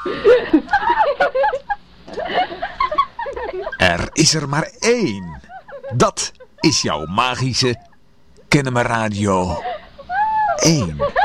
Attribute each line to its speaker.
Speaker 1: Er is er maar één. Dat is jouw magische Kennemer Radio 1.